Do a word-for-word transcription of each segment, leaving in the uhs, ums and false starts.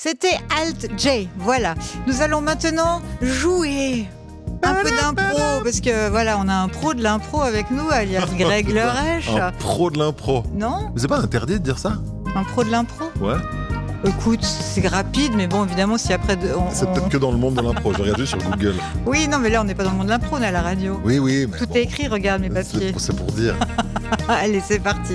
C'était Alt J, voilà. Nous allons maintenant jouer un peu d'impro, parce que voilà, on a un pro de l'impro avec nous, alias Greg Lerèche. Un pro de l'impro. Non ? Mais c'est pas interdit de dire ça ? Un pro de l'impro ? Ouais. Écoute, c'est rapide, mais bon, évidemment, si après... De, on, c'est on... peut-être que dans le monde de l'impro, j'ai regardé sur Google. Oui, non, mais là, on n'est pas dans le monde de l'impro, on est à la radio. Oui, oui, mais Tout bon, est écrit, regarde mes papiers. C'est, c'est pour dire. Allez, c'est parti.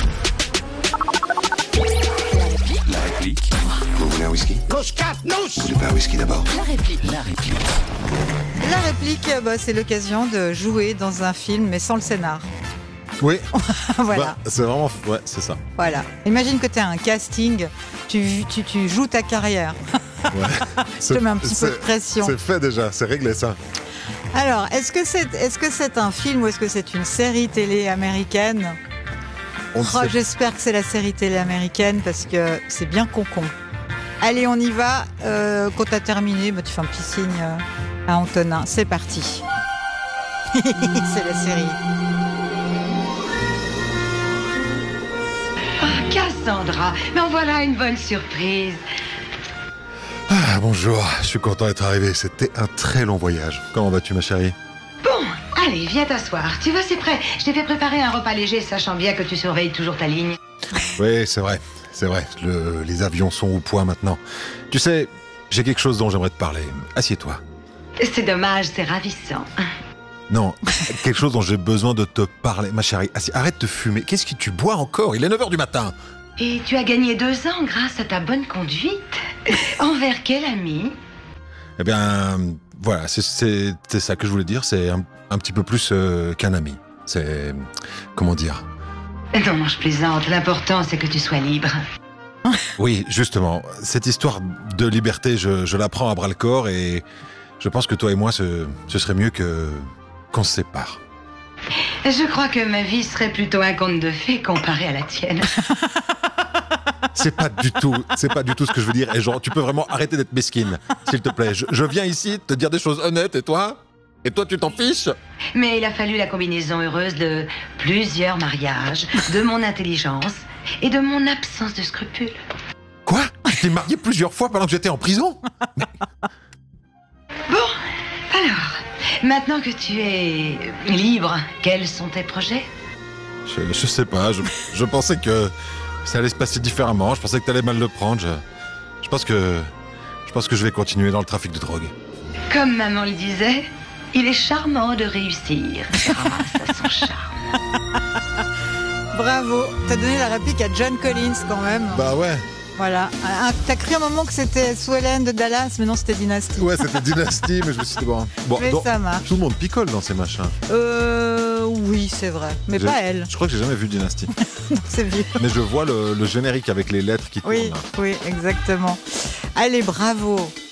La réplique. Vous voulez un whisky? Vous voulez pas un whisky d'abord? La réplique. La réplique. La réplique, bah, c'est l'occasion de jouer dans un film, mais sans le scénar. Oui. Voilà. Bah, c'est vraiment... Ouais, c'est ça. Voilà. Imagine que tu es à un casting, tu, tu, tu joues ta carrière. Ouais. Je te mets un petit peu de pression. C'est fait déjà, c'est réglé ça. Alors, est-ce que c'est, est-ce que c'est un film ou est-ce que c'est une série télé américaine ? On Oh, sait... j'espère que c'est la série télé américaine parce que c'est bien concon. Allez, on y va. Euh, quand t'as terminé, bah, tu fais un petit signe euh, à Antonin. C'est parti. C'est la série. Oh, Cassandra, mais en voilà une bonne surprise. Ah, bonjour, je suis content d'être arrivé. C'était un très long voyage. Comment vas-tu, ma chérie ? Bon, allez, viens t'asseoir. Tu vois, c'est prêt. Je t'ai fait préparer un repas léger, sachant bien que tu surveilles toujours ta ligne. Oui, c'est vrai. C'est vrai. Le... Les avions sont au point maintenant. Tu sais, j'ai quelque chose dont j'aimerais te parler. Assieds-toi. C'est dommage, c'est ravissant. Non, quelque chose dont j'ai besoin de te parler. Ma chérie, assis... arrête de fumer. Qu'est-ce que tu bois encore ? Il est neuf heures du matin. Et tu as gagné deux ans grâce à ta bonne conduite. Envers quel ami ? Eh bien, voilà, c'est, c'est, c'est ça que je voulais dire. C'est un, un petit peu plus euh, qu'un ami. C'est... Comment dire ? Non, je plaisante. L'important, c'est que tu sois libre. Oui, justement. Cette histoire de liberté, je, je la prends à bras-le-corps et je pense que toi et moi, ce, ce serait mieux que, qu'on se sépare. Je crois que ma vie serait plutôt un conte de fées comparé à la tienne. C'est pas du tout, c'est pas du tout ce que je veux dire. Et genre, tu peux vraiment arrêter d'être mesquine, s'il te plaît. Je, je viens ici te dire des choses honnêtes et toi ? Et toi, tu t'en fiches ? Mais il a fallu la combinaison heureuse de plusieurs mariages, de mon intelligence et de mon absence de scrupules. Quoi ? Tu t'es marié plusieurs fois pendant que j'étais en prison ? Mais... Bon, alors, maintenant que tu es libre, quels sont tes projets ? je, je sais pas, je, je pensais que ça allait se passer différemment. Je pensais que t'allais mal le prendre. Je, je pense que, je pense que je vais continuer dans le trafic de drogue. Comme maman le disait, il est charmant de réussir grâce à son charme. Bravo. T'as donné la réplique à John Collins quand même. Bah ouais. Voilà. Un- T'as cru un moment que c'était Sue Ellen de Dallas, mais non, c'était Dynasty. Ouais, c'était Dynasty, mais je me suis dit bon. Bon, Mais donc, ça marche. tout le monde picole dans ces machins. Euh, oui, c'est vrai. Mais J'ai- pas elle. Je crois que j'ai jamais vu Dynasty. C'est vieux. Mais je vois le, le générique avec les lettres qui tournent. Oui, là. oui, exactement. Allez, bravo.